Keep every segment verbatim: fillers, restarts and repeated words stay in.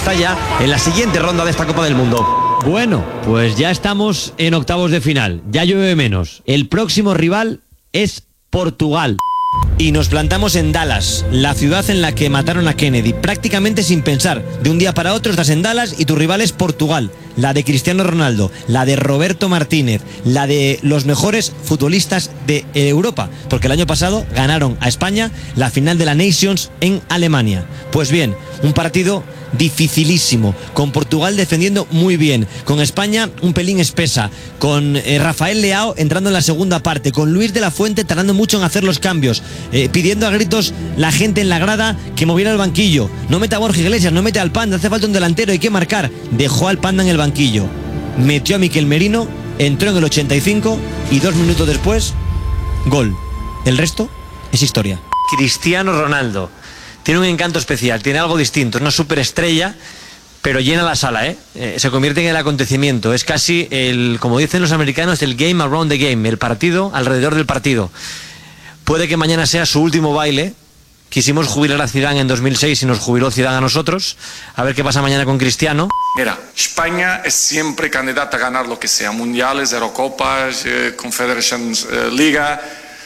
está ya en la siguiente ronda de esta Copa del Mundo. Bueno, pues ya estamos en octavos de final, ya llueve menos. El próximo rival es Portugal. Y nos plantamos en Dallas, la ciudad en la que mataron a Kennedy, prácticamente sin pensar. De un día para otro estás en Dallas y tu rival es Portugal, la de Cristiano Ronaldo, la de Roberto Martínez, la de los mejores futbolistas de Europa, porque el año pasado ganaron a España la final de la Nations en Alemania. Pues bien, un partido dificilísimo, con Portugal defendiendo muy bien, con España un pelín espesa, con eh, Rafael Leao entrando en la segunda parte, con Luis de la Fuente tardando mucho en hacer los cambios, eh, pidiendo a gritos la gente en la grada que moviera el banquillo. No mete a Borja Iglesias, no mete al Panda, hace falta un delantero, hay que marcar. Dejó al Panda en el banquillo, metió a Miquel Merino, entró en el ochenta y cinco y dos minutos después, gol. El resto es historia. Cristiano Ronaldo tiene un encanto especial, tiene algo distinto, es una superestrella, pero llena la sala, ¿eh? Eh, se convierte en el acontecimiento, es casi el, como dicen los americanos, el game around the game, el partido alrededor del partido. Puede que mañana sea su último baile. Quisimos jubilar a Zidane en dos mil seis y nos jubiló Zidane a nosotros. A ver qué pasa mañana con Cristiano. Mira, España es siempre candidata a ganar lo que sea, mundiales, Eurocopas, eh, Confederations eh, Liga.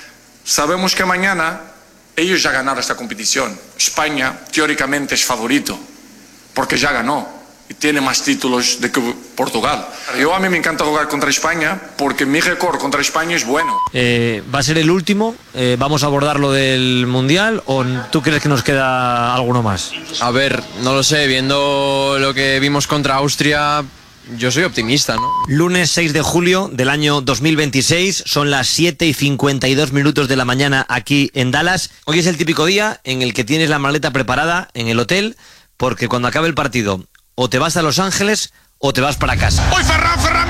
Sabemos que mañana ellos ya ganaron esta competición. España teóricamente es favorito, porque ya ganó y tiene más títulos de que Portugal. Yo a mí me encanta jugar contra España porque mi récord contra España es bueno. Eh, ¿Va a ser el último? Eh, ¿Vamos a abordar lo del Mundial o tú crees que nos queda alguno más? A ver, no lo sé, viendo lo que vimos contra Austria, yo soy optimista, ¿no? Lunes seis de julio del año dos mil veintiséis, son las siete y cincuenta y dos minutos de la mañana aquí en Dallas. Hoy es el típico día en el que tienes la maleta preparada en el hotel, porque cuando acabe el partido o te vas a Los Ángeles o te vas para casa. ¡Hoy Ferran, Ferran!